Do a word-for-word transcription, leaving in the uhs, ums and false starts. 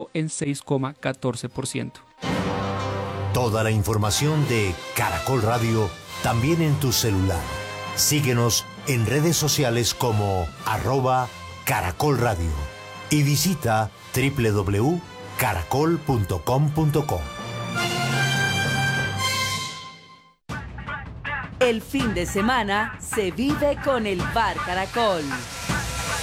quedó en seis coma catorce por ciento. Toda la información de Caracol Radio también en tu celular. Síguenos en redes sociales como arroba Caracol Radio y visita doble u doble u doble u punto caracol punto com punto co. El fin de semana se vive con el Bar Caracol.